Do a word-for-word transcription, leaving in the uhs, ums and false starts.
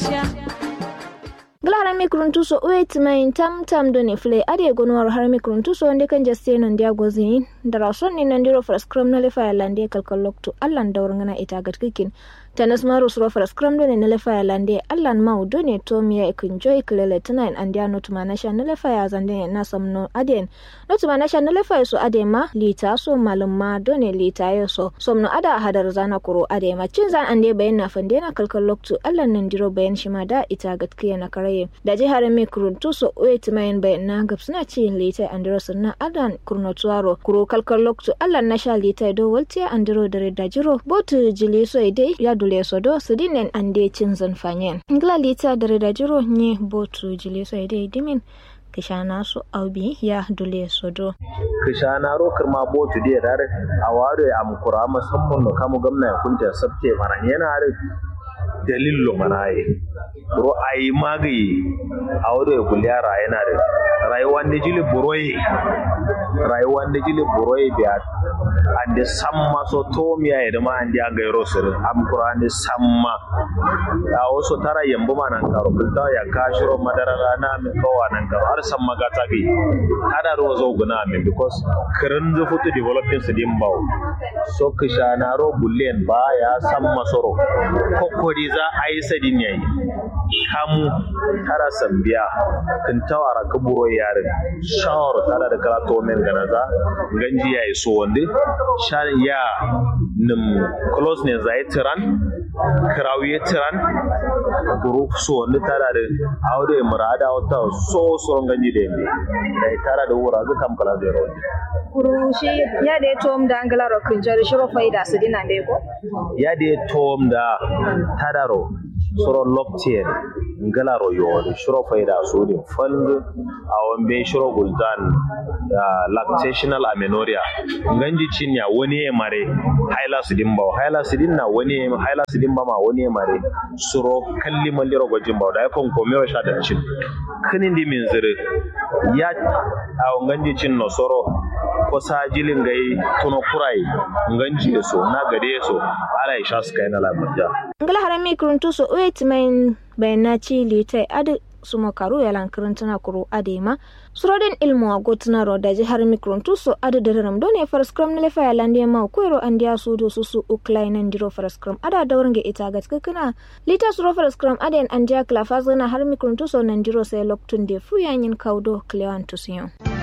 Gala harami kuruntuso wait main tam tam doni fle ade gonwar harami kuruntuso onde kan jaste non dia gozin darason ni nandiro for scrum na lefa lande kalkal lokto allan dawrngana ita gatkikin tanas maru suro for scrum doni na lefa lande allan mau doni to miya kunjoy klele tanain andia not manasha na lefa ya zande na samno aden not manasha na lefa so adema lita so malumma doni lita yoso somno ada hadar zana kuro adema cinzan ande bayan na fande na kalkal lokto allan nandiro bayan shima da ita gatkiya na da jihar mai kuruntu so wait main bai na gabsuna ci lita andros na adan kurnotuaro kuro kalkar loktu Allah na sha lita do walti andro dare da jiro botu jili so ide ya dule so do sidinen ande cin zan fanyen ingla lita dare da jiro ne botu jili so ide dimin kishana so aubi ya dule so do kishana ro kirma botu de dare aware am kurama sammon no kamu gamna kunta sabte mana yana are dalillo manaye buro ayi magi awdo e gulyara yana da rayuwar da jili buroyi rayuwar da jili buroyi biya ande samma so tomiya e da ma ande aga yoro sir am qur'ani samma a waso tara yambu manan karo kulta ya kashiro madara rana min kawa nan karo har samma gata bi kada ro zo guna min because kirin zu futu developing su din bawo so kishana ro bullen ba ya samma soro kokori za a yi sadin yayi kamu tara sambiya kan tawara kaburo yarin shawar tara da karato men ganaza ganji yayi so wande shan ya nim close ne zai tiran karawiye tiran group so wande tara da aure murada wata so so ganji da me dai tara da wura ga kam kala zero kuru shi ya da tom da angala ro kunjari shiro faida su dinan dai ko ya da tom da tadaro soro loktien ngala ro yori shiro faida sudin falg awon be shiro guldan lactational amenorrhea nganji cinya wani e mare haila sidin bawo haila sidin na wani haila sidin ba ma wani e mare suro kalli malliro gojin bawo da yakon komewa sha da cin kinin di min zire ya awon nganji cin no soro ko sajilin gai tuno kurai nganji so na gade so ala isha su kai na lafiya ngala harami kuruntu so wait main bayna ci litai adu sumo karu yalan kurantuna kuru adema surodin ilmu agotuna roda ji harami kuruntu so adu dararam done first scrum ne lefa yalande ma koiro andiya sudo susu uklainan diro first scrum ada dawrnge ita gatkana lita suro first scrum aden andiya klafazana harami kuruntu so nan diro sai loktun de fuyanyin kaudo klewan tusiyon